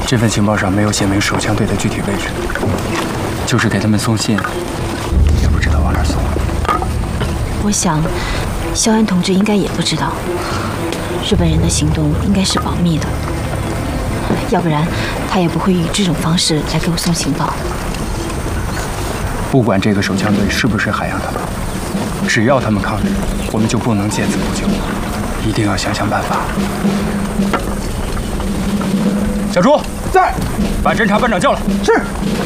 这份情报上没有写明手枪队的具体位置，就是给他们送信，也不知道往哪儿送。 我想，萧安同志应该也不知道，日本人的行动应该是保密的，要不然他也不会以这种方式来给我送情报。 不管这个手枪队是不是海洋他们，只要他们抗日，我们就不能见死不救，一定要想想办法。小朱， 在， 把侦察班长叫来。 是。